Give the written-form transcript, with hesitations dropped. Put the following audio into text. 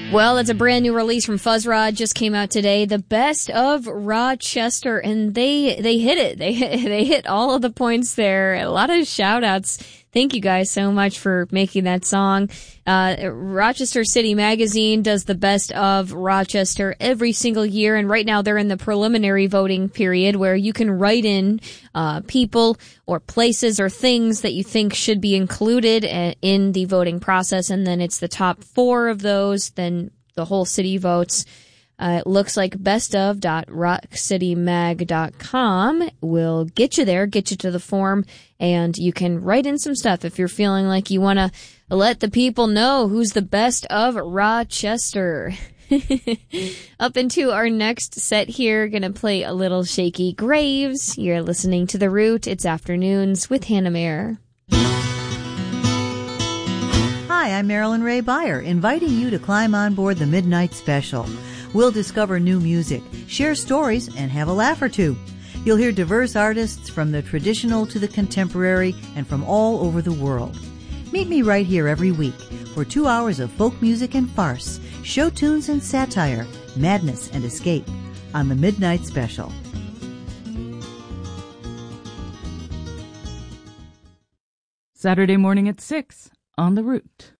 Well, it's a brand new release from Fuzzrod, just came out today. The Best of Rochester, and they hit it. They hit all of the points there. A lot of shout outs. Thank you guys so much for making that song. Rochester City Magazine does the Best of Rochester every single year, and right now they're in the preliminary voting period where you can write in people or places or things that you think should be included in the voting process, and then it's the top 4 of those, then the whole city votes. It looks like bestov.rockcitymag.com will get you there, get you to the form, and you can write in some stuff if you're feeling like you want to let the people know who's the best of Rochester. Up into our next set here, gonna play a little Shaky Graves. You're listening to The Root. It's Afternoons with Hannah Mayer. Hi, I'm Marilyn Ray Beyer, inviting you to climb on board the Midnight Special. We'll discover new music, share stories, and have a laugh or two. You'll hear diverse artists from the traditional to the contemporary and from all over the world. Meet me right here every week for 2 hours of folk music and farce, show tunes and satire, madness and escape on the Midnight Special. Saturday morning at 6 on The Root.